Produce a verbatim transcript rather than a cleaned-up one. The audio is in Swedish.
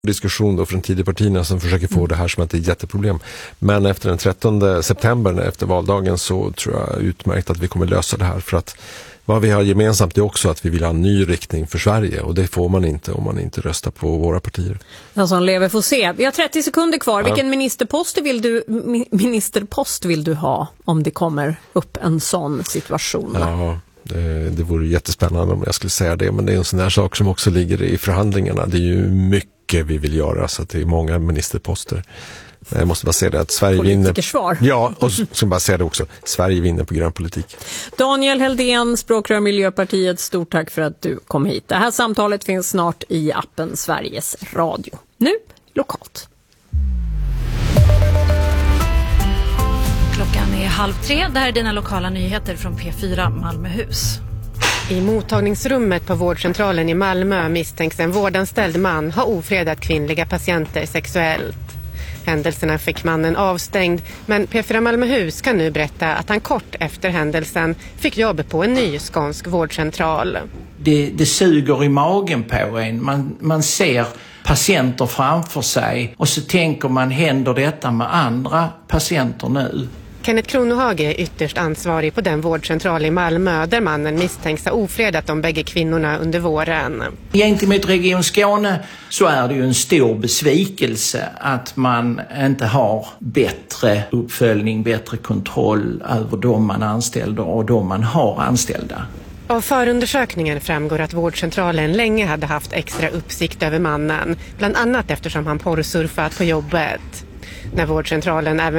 diskussion då från Tidöpartierna som försöker få det här som att det är ett jätteproblem. Men efter den trettonde september, efter valdagen, så tror jag utmärkt att vi kommer lösa det här, för att vad vi har gemensamt är också att vi vill ha en ny riktning för Sverige, och det får man inte om man inte röstar på våra partier. Den som lever får se. Vi har trettio sekunder kvar. Ja. Vilken ministerpost vill du, ministerpost vill du ha om det kommer upp en sån situation? Ja, det, det vore jättespännande om jag skulle säga det, men det är en sån där sak som också ligger i förhandlingarna. Det är ju mycket vi vill göra, så att det är många ministerposter. Jag måste bara säga det att Sverige vinner. Svar. Ja, och så ska bara säga det också. Sverige vinner på grön politik. Daniel Heldén, språkrör Miljöpartiet, stort tack för att du kom hit. Det här samtalet finns snart i appen Sveriges Radio. Nu, lokalt. Klockan är halv tre. Det här är dina lokala nyheter från P fyra Malmöhus. I mottagningsrummet på vårdcentralen i Malmö misstänks en vårdanställd man ha ofredat kvinnliga patienter sexuellt. Händelserna fick mannen avstängd, men P fyra Malmöhus kan nu berätta att han kort efter händelsen fick jobb på en ny skånsk vårdcentral. Det, det suger i magen på en. Man, man ser patienter framför sig och så tänker man, händer detta med andra patienter nu? Kenneth Kronohage är ytterst ansvarig på den vårdcentral i Malmö där mannen misstänks ha ofredat de bägge kvinnorna under våren. Gentemot Region Skåne så är det ju en stor besvikelse att man inte har bättre uppföljning, bättre kontroll över de man anställda och de man har anställda. Av förundersökningen framgår att vårdcentralen länge hade haft extra uppsikt över mannen, bland annat eftersom han porrsurfat på jobbet. När vårdcentralen även